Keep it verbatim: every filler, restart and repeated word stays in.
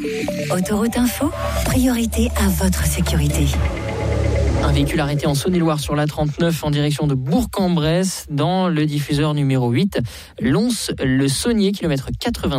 Autoroute Info, priorité à votre sécurité. Un véhicule arrêté en Saône-et-Loire sur la trente-neuf en direction de Bourg-en-Bresse dans le diffuseur numéro huit, Lons-le-Saunier, kilomètre quatre-vingt.